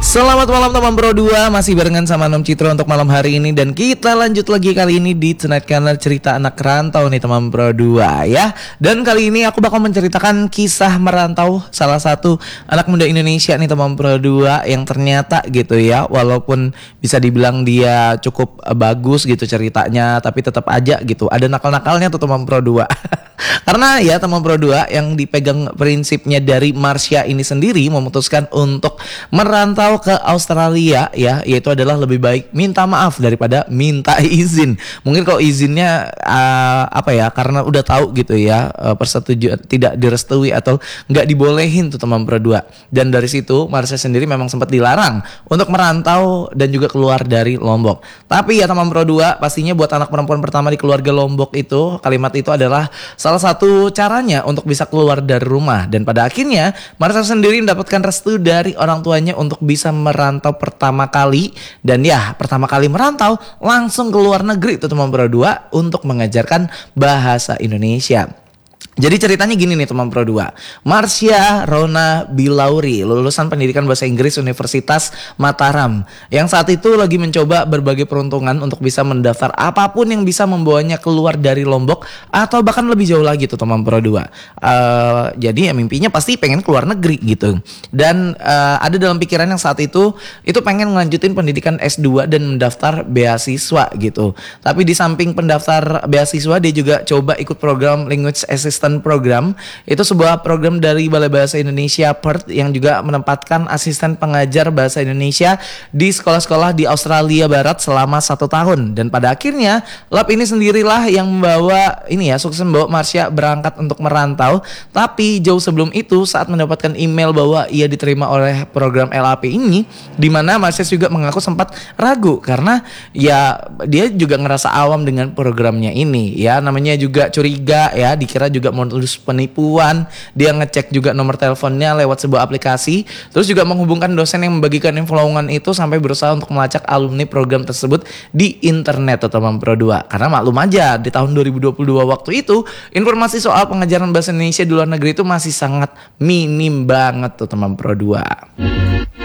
Selamat malam teman Pro 2, masih barengan sama Nom Citro untuk malam hari ini. Dan kita lanjut lagi kali ini di Tonight Corner cerita anak rantau nih teman Pro 2 ya. Dan kali ini aku bakal menceritakan kisah merantau salah satu anak muda Indonesia nih teman Pro 2, yang ternyata gitu ya, walaupun bisa dibilang dia cukup bagus gitu ceritanya, tapi tetap aja gitu ada nakal-nakalnya tuh teman Pro 2. Karena ya teman Pro 2 yang dipegang prinsipnya dari Marsha ini sendiri memutuskan untuk merantau ke Australia ya, yaitu adalah lebih baik minta maaf daripada minta izin. Mungkin kalau izinnya apa ya, karena udah tahu gitu ya, persetujuan tidak direstui atau nggak dibolehin tuh teman Pro 2. Dan dari situ Marsha sendiri memang sempat dilarang untuk merantau dan juga keluar dari Lombok. Tapi ya teman Pro 2, pastinya buat anak perempuan pertama di keluarga Lombok itu, kalimat itu adalah salah satu caranya untuk bisa keluar dari rumah. Dan pada akhirnya Marsha sendiri mendapatkan restu dari orang tuanya untuk bisa merantau pertama kali. Dan ya pertama kali merantau langsung ke luar negeri itu teman Pro 2 untuk mengajarkan bahasa Indonesia. Jadi ceritanya gini nih teman Pro 2. Marsha Rona Bilauri, lulusan pendidikan bahasa Inggris Universitas Mataram, yang saat itu lagi mencoba berbagai peruntungan untuk bisa mendaftar apapun yang bisa membawanya keluar dari Lombok atau bahkan lebih jauh lagi tuh teman Pro 2. Jadi ya mimpinya pasti pengen keluar negeri gitu. Dan ada dalam pikiran yang saat itu pengen ngelanjutin pendidikan S2 dan mendaftar beasiswa gitu. Tapi di samping pendaftar beasiswa, dia juga coba ikut program Language Assistant Program. Itu sebuah program dari Balai Bahasa Indonesia Perth yang juga menempatkan asisten pengajar bahasa Indonesia di sekolah-sekolah di Australia Barat selama 1 tahun. Dan pada akhirnya lab ini sendirilah yang membawa sukses membawa Marsha berangkat untuk merantau. Tapi jauh sebelum itu, saat mendapatkan email bahwa ia diterima oleh program LAP ini, di mana Marsha juga mengaku sempat ragu karena ya dia juga ngerasa awam dengan programnya ini ya, namanya juga curiga ya, dikira juga modus penipuan. Dia ngecek juga nomor teleponnya lewat sebuah aplikasi, terus juga menghubungkan dosen yang membagikan info lowongan itu sampai berusaha untuk melacak alumni program tersebut di internet teman Pro 2. Karena maklum aja di tahun 2022 waktu itu informasi soal pengajaran bahasa Indonesia di luar negeri itu masih sangat minim banget tuh teman Pro 2.